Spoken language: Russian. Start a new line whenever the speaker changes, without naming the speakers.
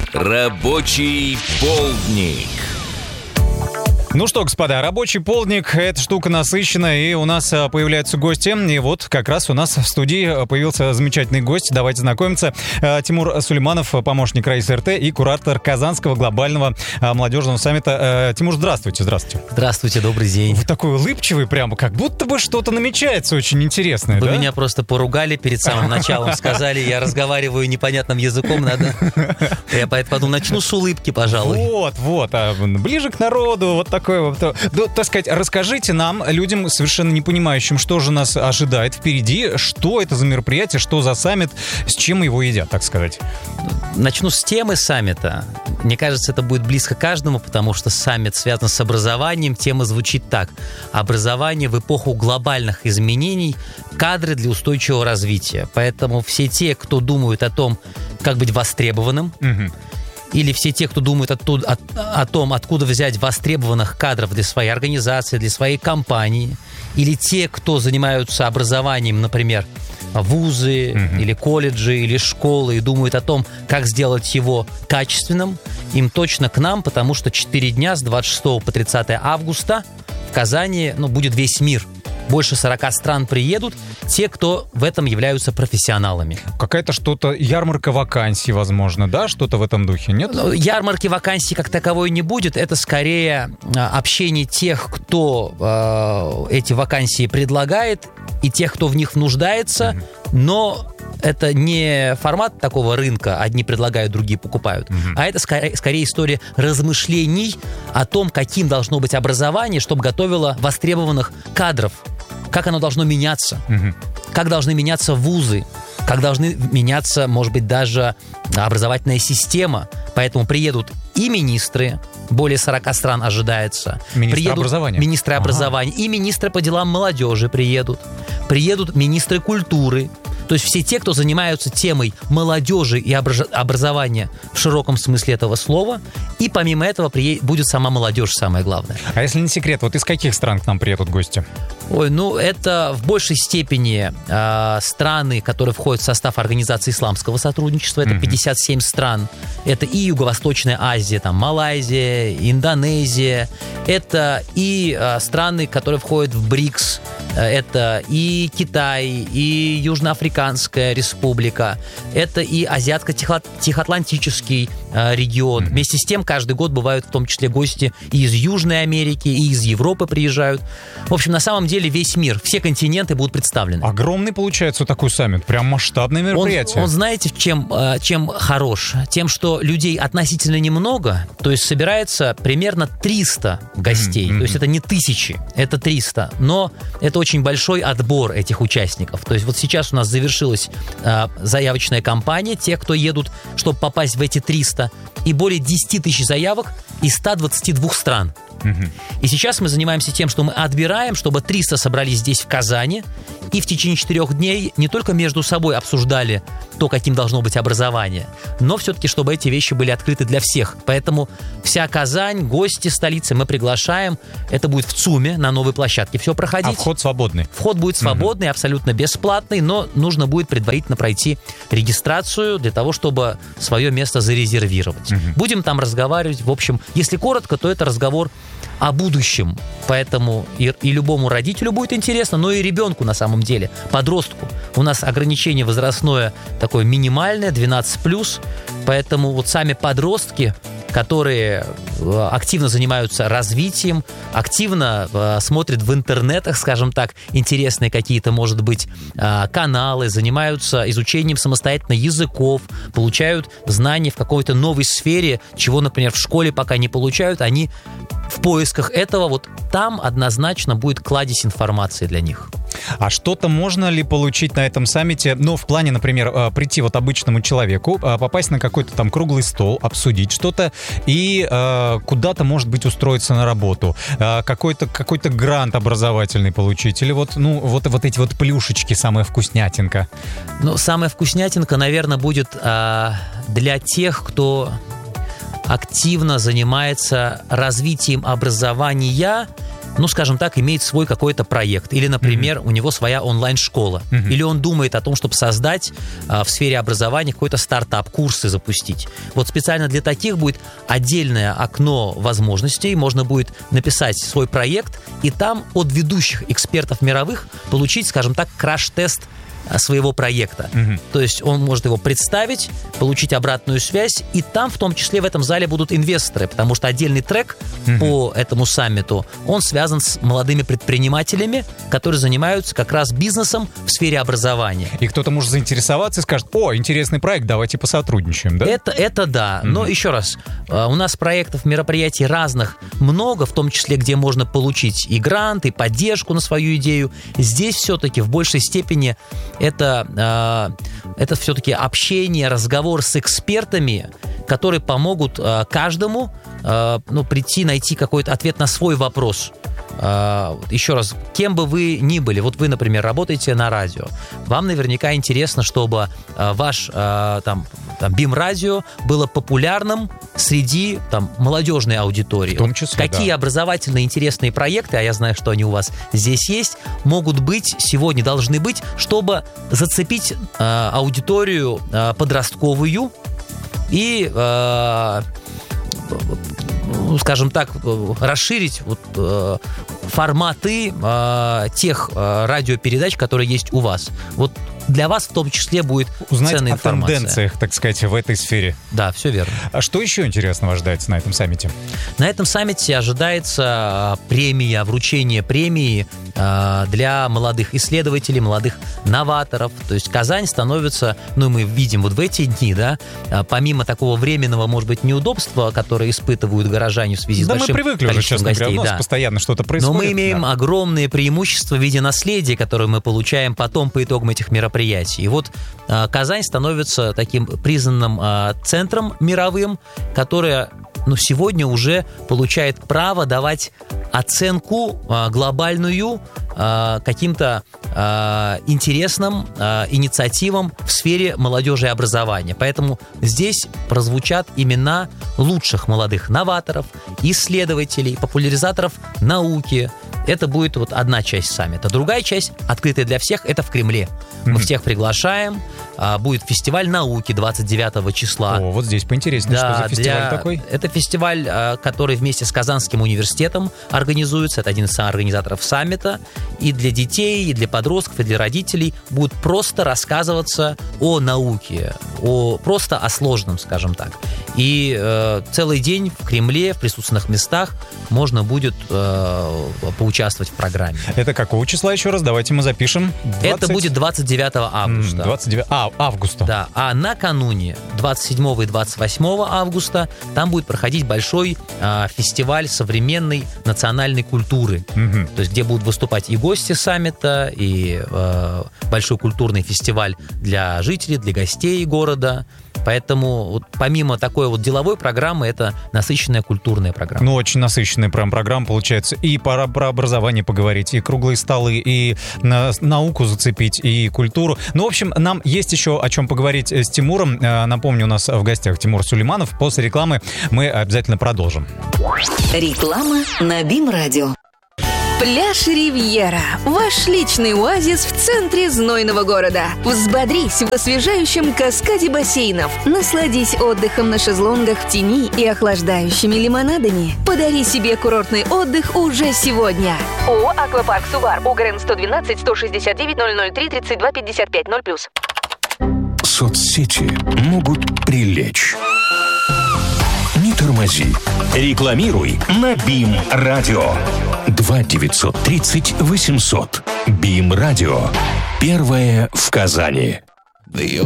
Рабочий полдник.
Ну что, господа, рабочий полдник — эта штука насыщенная, и у нас появляются гости. И вот как раз у нас в студии появился замечательный гость. Давайте знакомиться. Тимур Сулейманов, помощник Раисы РТ и куратор Казанского глобального молодежного саммита. Тимур, здравствуйте.
Здравствуйте, добрый день.
Вы такой улыбчивый, прямо как будто бы что-то намечается очень интересное.
Вы
да?
меня просто поругали перед самым началом, сказали, я разговариваю непонятным языком, надо... Я поэтому подумал, начну с улыбки, пожалуй.
Вот, ближе к народу, вот такое вот. Ну, так сказать, расскажите нам, людям совершенно не понимающим, что же нас ожидает впереди, что это за мероприятие, что за саммит, с чем его едят, так сказать.
Начну с темы саммита. Мне кажется, это будет близко каждому, потому что саммит связан с образованием. Тема звучит так: образование в эпоху глобальных изменений, кадры для устойчивого развития. Поэтому все те, кто думают о том, как быть востребованным, или все те, кто думают о том, откуда взять востребованных кадров для своей организации, для своей компании, или те, кто занимаются образованием, например, вузы, или колледжи, или школы, и думают о том, как сделать его качественным, им точно к нам, потому что 4 дня с 26 по 30 августа в Казани будет весь мир. Больше 40 стран приедут, те, кто в этом являются профессионалами.
Какая-то что-то, ярмарка вакансий, возможно, да? Что-то в этом духе, нет?
Ярмарки вакансий как таковой не будет. Это скорее общение тех, кто эти вакансии предлагает, и тех, кто в них нуждается, но это не формат такого рынка, одни предлагают, другие покупают, а это скорее история размышлений о том, каким должно быть образование, чтобы готовило востребованных кадров, как оно должно меняться, как должны меняться вузы, как должны меняться, может быть, даже образовательная система. Поэтому приедут и министры, более 40 стран ожидается.
Министры образования.
Министры образования. И министры по делам молодежи приедут. Приедут министры культуры. То есть все те, кто занимаются темой молодежи и образования в широком смысле этого слова. И помимо этого будет сама молодежь, самое главное.
А если не секрет, вот из каких стран к нам приедут гости?
Это в большей степени страны, которые входят в состав Организации исламского сотрудничества. Это 57 стран. Это и Юго-Восточная Азия, там Малайзия, Индонезия. Это и страны, которые входят в БРИКС. Это и Китай, и Южноафриканская республика. Это и Азиатско-Тихоатлантический регион. Вместе с тем, каждый год бывают в том числе гости и из Южной Америки, и из Европы приезжают. В общем, на самом деле весь мир, все континенты будут представлены.
Огромный получается такой саммит, прям масштабное мероприятие.
Он знаете, чем хорош? Тем, что людей относительно немного, то есть собирается примерно 300 гостей. То есть это не тысячи, это 300. Но это очень большой отбор этих участников. То есть вот сейчас у нас завершилась заявочная кампания, те, кто едут, чтобы попасть в эти 300, и более 10 тысяч заявок из 122 стран. И сейчас мы занимаемся тем, что мы отбираем, чтобы 300 собрались здесь, в Казани, и в течение 4 дней не только между собой обсуждали то, каким должно быть образование, но все-таки, чтобы эти вещи были открыты для всех. Поэтому вся Казань, гости столицы мы приглашаем. Это будет в ЦУМе, на новой площадке все проходить.
А вход свободный?
Вход будет свободный, абсолютно бесплатный, но нужно будет предварительно пройти регистрацию для того, чтобы свое место зарезервировать. Будем там разговаривать. В общем, если коротко, то это разговор о будущем. Поэтому и любому родителю будет интересно, но и ребенку на самом деле, подростку. У нас ограничение возрастное такое минимальное, 12+, поэтому вот сами подростки, которые активно занимаются развитием, активно смотрят в интернетах, скажем так, интересные какие-то, может быть, каналы, занимаются изучением самостоятельно языков, получают знания в какой-то новой сфере, чего, например, в школе пока не получают, они в поисках этого, вот там однозначно будет кладезь информации для них.
А что-то можно ли получить на этом саммите, в плане, например, прийти вот обычному человеку, попасть на какой-то там круглый стол, обсудить что-то и куда-то, может быть, устроиться на работу, какой-то грант образовательный получить, или вот эти вот плюшечки, самая вкуснятинка?
Самая вкуснятинка, наверное, будет для тех, кто активно занимается развитием образования скажем так, имеет свой какой-то проект. Или, например, у него своя онлайн-школа. Или он думает о том, чтобы создать в сфере образования какой-то стартап, курсы запустить. Вот специально для таких будет отдельное окно возможностей. Можно будет написать свой проект и там от ведущих экспертов мировых получить, скажем так, краш-тест своего проекта. То есть он может его представить, получить обратную связь, и там, в том числе в этом зале, будут инвесторы, потому что отдельный трек по этому саммиту, он связан с молодыми предпринимателями, которые занимаются как раз бизнесом в сфере образования.
И кто-то может заинтересоваться и скажет: о, интересный проект, давайте посотрудничаем, да?
Это да. Но еще раз, у нас проектов, мероприятий разных много, в том числе, где можно получить и грант, и поддержку на свою идею. Здесь все-таки в большей степени это все-таки общение, разговор с экспертами, которые помогут каждому прийти, найти какой-то ответ на свой вопрос. Еще раз, кем бы вы ни были, вот вы, например, работаете на радио, вам наверняка интересно, чтобы ваш БИМ-радио было популярным среди молодежной аудитории.
В том числе,
какие образовательные интересные проекты, а я знаю, что они у вас здесь есть, могут быть, сегодня должны быть, чтобы зацепить аудиторию подростковую и скажем так, расширить форматы тех радиопередач, которые есть у вас. Вот для вас в том числе будет ценная информация.
Узнать о тенденциях, так сказать, в этой сфере.
Да, все верно.
А что еще интересного ожидается на этом саммите?
На этом саммите ожидается премия, вручение премии для молодых исследователей, молодых новаторов. То есть Казань становится, мы видим вот в эти дни, помимо такого временного, может быть, неудобства, которое испытывают горожане в связи с большим
мы привыкли уже, честно говоря, у нас постоянно что-то происходит.
Но мы имеем огромные преимущества в виде наследия, которое мы получаем потом по итогам этих мероприятий. И вот Казань становится таким признанным центром мировым, которое сегодня уже получает право давать оценку глобальную каким-то интересным инициативам в сфере молодежи и образования. Поэтому здесь прозвучат имена лучших молодых новаторов, исследователей, популяризаторов науки. Это будет одна часть саммита. Другая часть, открытая для всех, это в Кремле. Мы всех приглашаем. Будет фестиваль науки 29 числа.
О, вот здесь поинтереснее, что за фестиваль такой?
Это фестиваль, который вместе с Казанским университетом организуется. Это один из организаторов саммита. И для детей, и для подростков, и для родителей будет просто рассказываться о науке, просто о сложном, скажем так. И целый день в Кремле, в присутственных местах можно будет поучаствовать в программе.
Это какого числа еще раз? Давайте мы запишем.
Это будет 29 августа.
29 августа.
Да, а накануне 27 и 28 августа там будет проходить большой фестиваль современной национальной культуры. То есть где будут выступать и гости саммита, и большой культурный фестиваль для жителей, для гостей города. Поэтому помимо такой деловой программы, это насыщенная культурная программа.
Очень насыщенная программа получается. И про образование поговорить, и круглые столы, и науку зацепить, и культуру. В общем, нам есть еще о чем поговорить с Тимуром. Напомню, у нас в гостях Тимур Сулейманов. После рекламы мы обязательно продолжим.
Реклама на БИМ-радио. Пляж Ривьера. Ваш личный оазис в центре знойного города. Взбодрись в освежающем каскаде бассейнов. Насладись отдыхом на шезлонгах в тени и охлаждающими лимонадами. Подари себе курортный отдых уже сегодня. ООО «Аквапарк Сувар». УГРН 112 169 003 32 55 0+.
Соцсети могут прилечь. Не тормози. Рекламируй на БИМ-радио. 2-930-800. БИМ-радио. Первое в Казани.